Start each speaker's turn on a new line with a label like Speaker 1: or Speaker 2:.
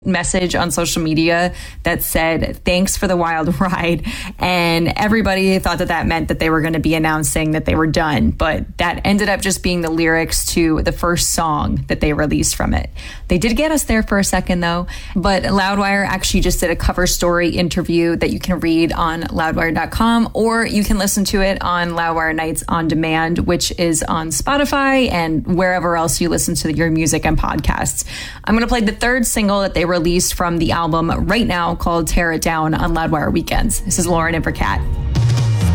Speaker 1: message on social media that said, "Thanks for the wild ride." And everybody thought that meant that they were going to be announcing that they were done. But that ended up just being the lyrics to the first song that they released from it. They did get us there for a second, though. But Loudwire actually just did a cover story interview that you can read on loudwire.com, or you can listen to it on Loudwire Nights on Demand, which is on Spotify and wherever else you listen to your music and podcasts. I'm going to play the third single that they released from the album right now, called Tear It Down, on Loudwire Weekends. This is Lauren in for Kat.